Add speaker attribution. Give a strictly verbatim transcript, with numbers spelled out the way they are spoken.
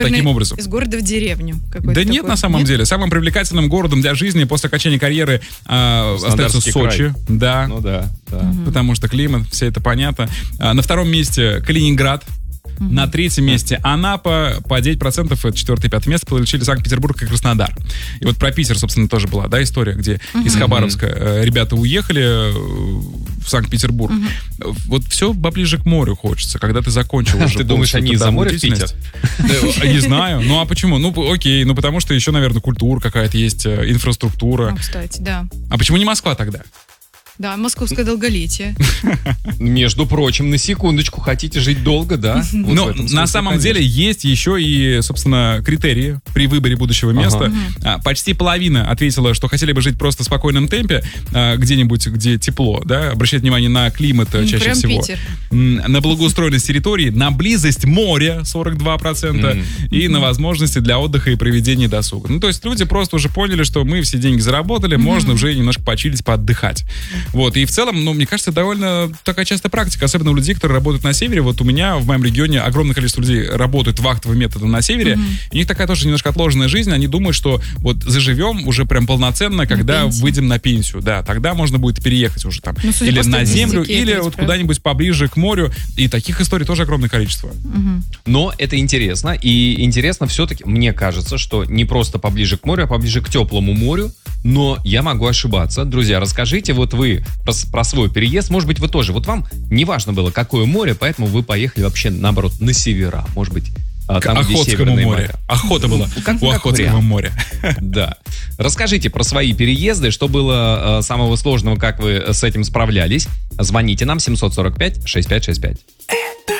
Speaker 1: таким образом.
Speaker 2: Из города в деревню.
Speaker 1: Да нет, такой. На самом нет? деле. Самым привлекательным городом для жизни после окончания карьеры э, остается Сочи. Да.
Speaker 3: Ну да, да.
Speaker 1: Угу. Потому что климат, все это понятно. А, на втором месте Калининград. Uh-huh. На третьем месте Анапа, по девять процентов, это четвертое и пятое место получили Санкт-Петербург и Краснодар. И вот про Питер, собственно, тоже была, да, история, где uh-huh. из Хабаровска э, ребята уехали в Санкт-Петербург. Uh-huh. Вот все поближе к морю хочется, когда ты закончил уже.
Speaker 3: Ты думаешь, они из-за моря в Питер?
Speaker 1: Не знаю. Ну а почему? Ну окей, ну потому что еще, наверное, культура какая-то есть, инфраструктура.
Speaker 2: Ну, кстати, да.
Speaker 1: А почему не Москва тогда?
Speaker 2: Да, московское долголетие.
Speaker 3: Между прочим, на секундочку, хотите жить долго, да?
Speaker 1: Вот но смысле, на самом конечно. деле есть еще и, собственно, критерии при выборе будущего места. Ага. Почти половина ответила, что хотели бы жить просто в спокойном темпе, где-нибудь, где тепло, да, обращать внимание на климат чаще
Speaker 2: Прям
Speaker 1: всего.
Speaker 2: Питер.
Speaker 1: На благоустроенность территории, на близость моря сорок два процента mm. и mm-hmm. на возможности для отдыха и проведения досуга. Ну, то есть люди просто уже поняли, что мы все деньги заработали, mm-hmm. можно уже немножко почилить, поотдыхать. Вот, и в целом, ну, мне кажется, довольно такая частая практика, особенно у людей, которые работают на севере. Вот у меня в моем регионе огромное количество людей работают вахтовым методом на севере. Mm-hmm. У них такая тоже немножко отложенная жизнь. Они думают, что вот заживем уже прям полноценно, когда на выйдем на пенсию. Да, тогда можно будет переехать уже там. Ну, или на землю, или вот куда-нибудь поближе к морю. И таких историй тоже огромное количество.
Speaker 3: Mm-hmm. Но это интересно. И интересно все-таки, мне кажется, что не просто поближе к морю, а поближе к теплому морю. Но я могу ошибаться. Друзья, расскажите вот вы про, про свой переезд. Может быть, вы тоже. Вот вам не важно было, какое море, поэтому вы поехали вообще, наоборот, на севера. Может быть,
Speaker 1: к там, Охотскому морю. Моря. Охота была
Speaker 3: как,
Speaker 1: у Охотского моря.
Speaker 3: Да. Расскажите про свои переезды, что было э, самого сложного, как вы с этим справлялись. Звоните нам семь сорок пять шестьдесят пять шестьдесят пять.